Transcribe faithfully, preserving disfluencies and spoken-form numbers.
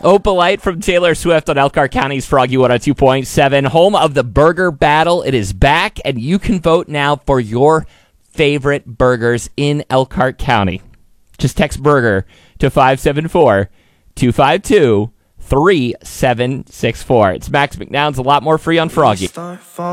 Opalite from Taylor Swift on Elkhart County's Froggy one oh two point seven, home of the burger battle. It is back, and you can vote now for your favorite burgers in Elkhart County. Just text burger to five seven four, two five two, three seven six four. It's Max McNown's A Lot More Free on Froggy.